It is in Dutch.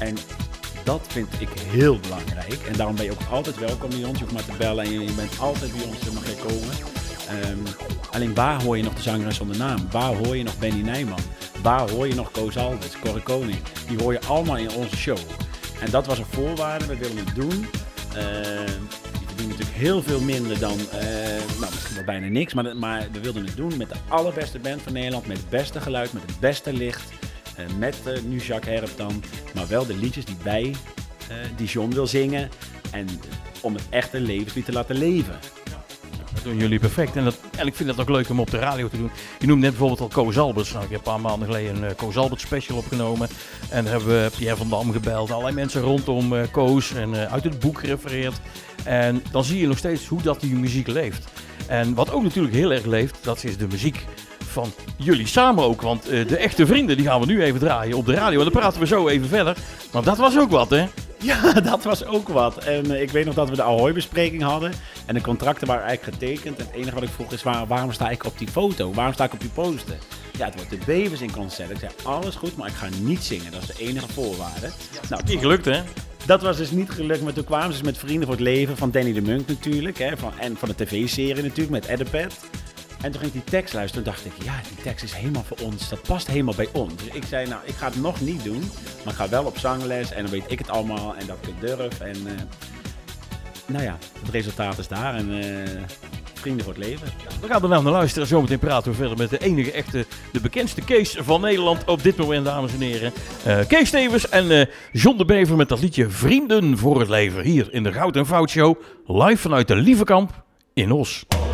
En dat vind ik heel belangrijk. En daarom ben je ook altijd welkom bij ons. Je hoeft maar te bellen en je bent altijd bij ons, mag je komen. Alleen waar hoor je nog de zangeres zonder naam? Waar hoor je nog Benny Nijman? Waar hoor je nog Koos Albers, Corrie Konings? Die hoor je allemaal in onze show. En dat was een voorwaarde, we willen het doen. We doen natuurlijk heel veel minder dan, misschien wel bijna niks. Maar we wilden het doen met de allerbeste band van Nederland. Met het beste geluid, met het beste licht. Met nu Jacques Herp dan. Maar wel de liedjes die John wil zingen. En om het echte levenslied te laten leven. Dat doen jullie perfect. En ik vind het ook leuk om op de radio te doen. Je noemt net bijvoorbeeld al Koos Albers. Nou, ik heb een paar maanden geleden een Koos Albers special opgenomen. En daar hebben we Pierre van Dam gebeld. Allerlei mensen rondom Koos en uit het boek gerefereerd. En dan zie je nog steeds hoe dat die muziek leeft. En wat ook natuurlijk heel erg leeft, dat is de muziek van jullie samen ook. Want de echte vrienden, die gaan we nu even draaien op de radio. En dan praten we zo even verder. Maar dat was ook wat, hè? Ja, dat was ook wat. En ik weet nog dat we de Ahoy-bespreking hadden. En de contracten waren eigenlijk getekend. En het enige wat ik vroeg is, waarom sta ik op die foto? Waarom sta ik op die poster? Ja, het wordt de Bevers in concert. Ik zei, alles goed, maar ik ga niet zingen. Dat is de enige voorwaarde. Nou, niet gelukt, hè? Dat was dus niet gelukt, maar toen kwamen ze met Vrienden voor het Leven van Danny de Munk natuurlijk. Hè, en van de tv-serie natuurlijk, met Edipet. En toen ging ik die tekst luisteren. Toen dacht ik, ja, die tekst is helemaal voor ons. Dat past helemaal bij ons. Dus ik zei, nou, ik ga het nog niet doen. Maar ik ga wel op zangles en dan weet ik het allemaal. En dat ik het durf. En het resultaat is daar. En Vrienden voor het Leven. We gaan er nou naar luisteren. Zometeen praten we verder met de enige echte, de bekendste Kees van Nederland op dit moment, dames en heren. Kees Stevens en John de Bever met dat liedje Vrienden voor het Leven. Hier in de Goud en Fout Show. Live vanuit de Lievekamp in Os.